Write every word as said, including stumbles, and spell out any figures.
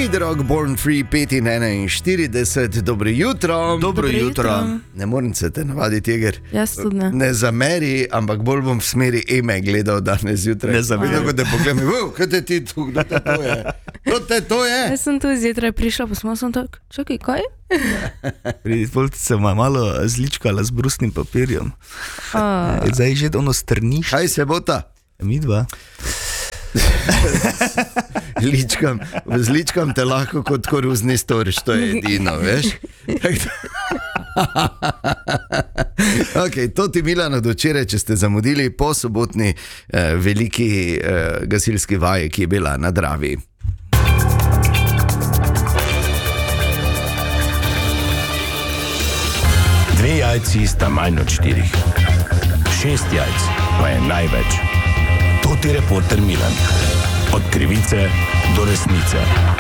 Kid Rock, Born Free, pet in enainštirideset, dobro jutro. Dobro jutro. Ne morem se te navaditi, Jeger. Jaz tudi ne. Ne zameri, ampak bolj bom v smeri Eme gledal danes zjutraj. Ne zameri. Tako da pogledam, wow, kaj te ti tu, kdo te to je? Kdo te to je? Jaz sem tu zjutraj prišla, pa smo sem tak, čakaj, kaj? Pri Polti se ima malo zličkala z brusnim papirjem. A, Zdaj že ono strniš. Kaj se bo ta? Mi dva. Ličkam, z ličkam te lahko kot koruzni storiš, to je edino, veš? Okay, to ti Milan od včeraj, če ste zamudili po sobotni eh, veliki eh, gasilski vaji, ki je bila na Dravi. Dve jajci sta manj od štirih. Šest jajc pa je največ. To ti reporter Milan. Od krivice do resnice.